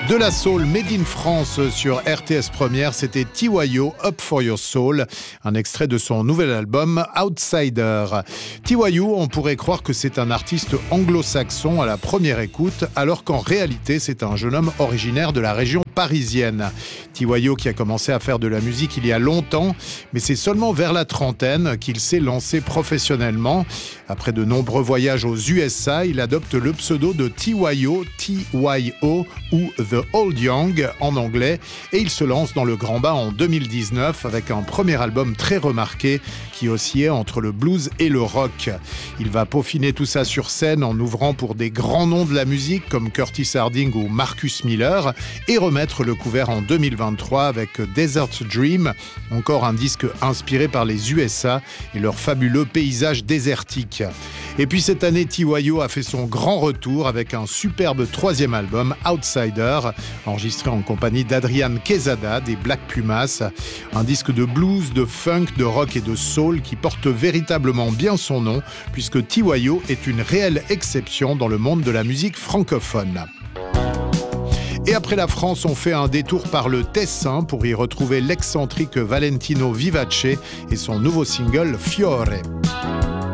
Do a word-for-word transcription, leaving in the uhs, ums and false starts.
De la soul made in France sur R T S Première, c'était T Y O, Up for Your Soul, un extrait de son nouvel album Outsider. T Y O, on pourrait croire que c'est un artiste anglo-saxon à la première écoute, alors qu'en réalité c'est un jeune homme originaire de la région parisienne. T Y O qui a commencé à faire de la musique il y a longtemps, mais c'est seulement vers la trentaine qu'il s'est lancé professionnellement. Après de nombreux voyages aux U S A, il adopte le pseudo de T Y O, T Y O ou The Old Young en anglais, et il se lance dans le grand bain en deux mille dix-neuf avec un premier album très remarqué qui oscillait entre le blues et le rock. Il va peaufiner tout ça sur scène en ouvrant pour des grands noms de la musique comme Curtis Harding ou Marcus Miller et remettre le couvert en deux mille vingt-trois avec Desert Dream, encore un disque inspiré par les U S A et leurs fabuleux paysages désertiques. Et puis cette année, T Y O a fait son grand retour avec un superbe troisième album, Outsider, enregistré en compagnie d'Adrian Quezada des Black Pumas. Un disque de blues, de funk, de rock et de soul qui porte véritablement bien son nom, puisque T Y O est une réelle exception dans le monde de la musique francophone. Et après la France, on fait un détour par le Tessin pour y retrouver l'excentrique Valentino Vivace et son nouveau single Fiore.